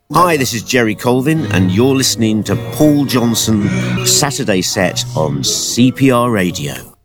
Hi, this is Jerry Colvin, and you're listening to Paul Johnson Saturday Set on CPR Radio.